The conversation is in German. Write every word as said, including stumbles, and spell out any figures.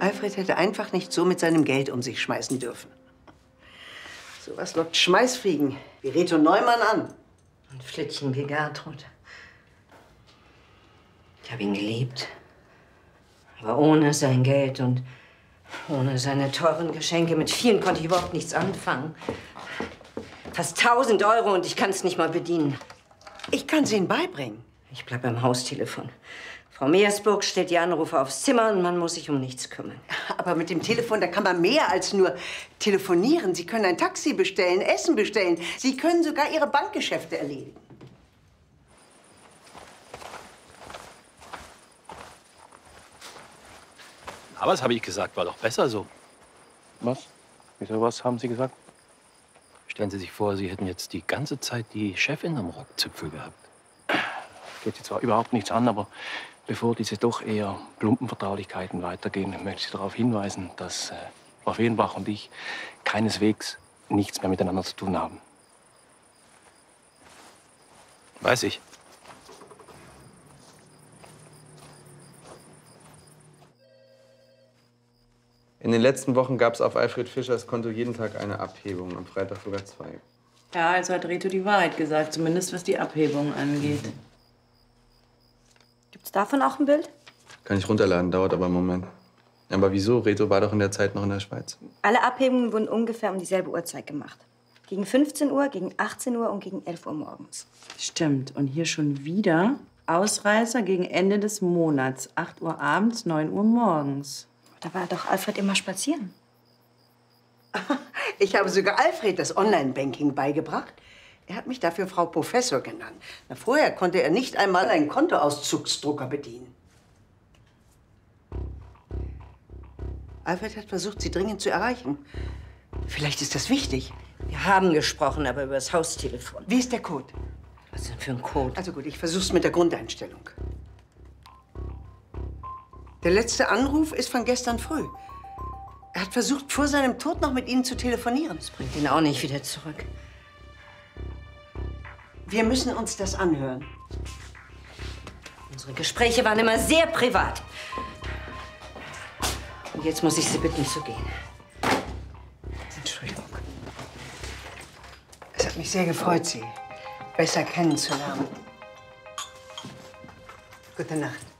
Alfred hätte einfach nicht so mit seinem Geld um sich schmeißen dürfen. So was lockt Schmeißfliegen wie Reto Neumann an. Und Flittchen wie Gertrud. Ich habe ihn geliebt. Aber ohne sein Geld und ohne seine teuren Geschenke, mit vielen konnte ich überhaupt nichts anfangen. Fast tausend Euro und ich kann es nicht mal bedienen. Ich kann es Ihnen beibringen. Ich bleibe beim Haustelefon. Frau Meersburg stellt die Anrufe aufs Zimmer und man muss sich um nichts kümmern. Aber mit dem Telefon, da kann man mehr als nur telefonieren. Sie können ein Taxi bestellen, Essen bestellen. Sie können sogar Ihre Bankgeschäfte erledigen. Aber was habe ich gesagt, war doch besser so. Was? Wieso was haben Sie gesagt? Stellen Sie sich vor, Sie hätten jetzt die ganze Zeit die Chefin am Rockzipfel gehabt. Geht Sie zwar überhaupt nichts an, aber bevor diese doch eher plumpen Vertraulichkeiten weitergehen, möchte ich Sie darauf hinweisen, dass äh, Frau Fehlenbach und ich keineswegs nichts mehr miteinander zu tun haben. Weiß ich. In den letzten Wochen gab es auf Alfred Fischers Konto jeden Tag eine Abhebung, am Freitag sogar zwei. Ja, also hat Reto die Wahrheit gesagt, zumindest was die Abhebung angeht. Mhm. Gibt's davon auch ein Bild? Kann ich runterladen, dauert aber einen Moment. Aber wieso? Reto war doch in der Zeit noch in der Schweiz. Alle Abhebungen wurden ungefähr um dieselbe Uhrzeit gemacht. Gegen fünfzehn Uhr, gegen achtzehn Uhr und gegen elf Uhr morgens. Stimmt. Und hier schon wieder Ausreißer gegen Ende des Monats. acht Uhr abends, neun Uhr morgens. Da war doch Alfred immer spazieren. Ich habe sogar Alfred das Online-Banking beigebracht. Er hat mich dafür Frau Professor genannt. Na, vorher konnte er nicht einmal einen Kontoauszugsdrucker bedienen. Alfred hat versucht, Sie dringend zu erreichen. Vielleicht ist das wichtig. Wir haben gesprochen, aber über das Haustelefon. Wie ist der Code? Was denn für ein Code? Also gut, ich versuch's mit der Grundeinstellung. Der letzte Anruf ist von gestern früh. Er hat versucht, vor seinem Tod noch mit Ihnen zu telefonieren. Das bringt ihn auch nicht wieder zurück. Wir müssen uns das anhören. Unsere Gespräche waren immer sehr privat. Und jetzt muss ich Sie bitten, zu gehen. Entschuldigung. Es hat mich sehr gefreut, Sie besser kennenzulernen. Gute Nacht.